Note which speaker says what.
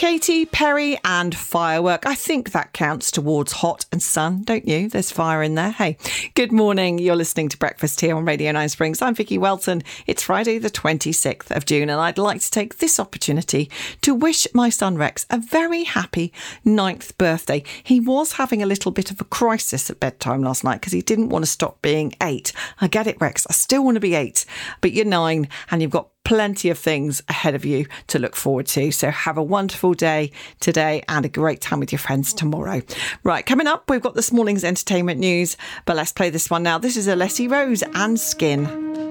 Speaker 1: Katy Perry and Firework. I think that counts towards hot and sun, don't you? There's fire in there. Hey, good morning. You're listening to Breakfast here on Radio 9 Springs. I'm Vicky Welton. It's Friday the 26th of June and I'd like to take this opportunity to wish my son Rex a very happy 9th birthday. He was having a little bit of a crisis at bedtime last night because he didn't want to stop being 8. I get it, Rex. I still want to be 8, but you're 9 and you've got plenty of things ahead of you to look forward to. So have a wonderful day today and a great time with your friends tomorrow. Right, coming up, we've got this morning's entertainment news, but let's play this one now. This is Alessi Rose and Skin.